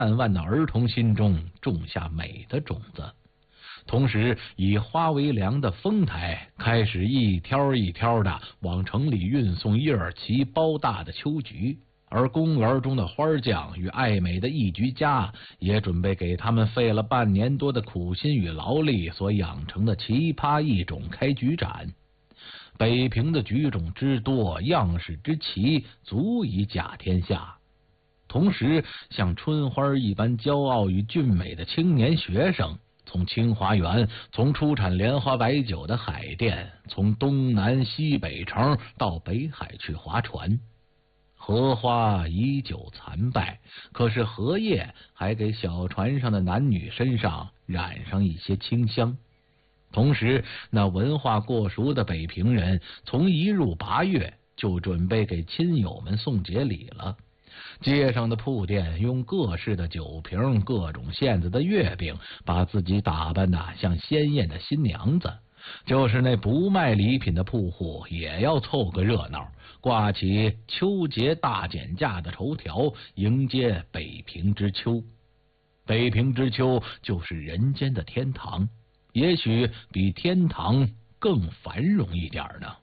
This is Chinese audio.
万万的儿童心中种下美的种子。同时，以花为粮的丰台开始一挑一挑的往城里运送叶儿齐包大的秋菊，而公园中的花匠与爱美的艺菊家也准备给他们费了半年多的苦心与劳力所养成的奇葩异种开菊展。北平的菊种之多，样式之齐，足以甲天下。同时，像春花一般骄傲与俊美的青年学生，从清华园，从出产莲花白酒的海淀，从东南西北城到北海去划船。荷花依旧残败，可是荷叶还给小船上的男女身上染上一些清香。同时，那文化过熟的北平人，从一入8月就准备给亲友们送节礼了。街上的铺店用各式的酒瓶、各种馅子的月饼，把自己打扮得像鲜艳的新娘子。就是那不卖礼品的铺户，也要凑个热闹，挂起秋节大减价的绸条，迎接北平之秋。北平之秋就是人间的天堂，也许比天堂更繁荣一点呢。